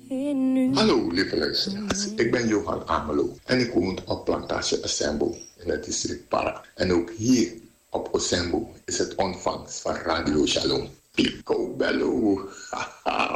Hallo lieve luisteraars, ik ben Johan Amelo en ik woon op Plantage Osembo in het district Para. En ook hier op Osembo is het ontvangst van Radio Shalom. Pico Bello,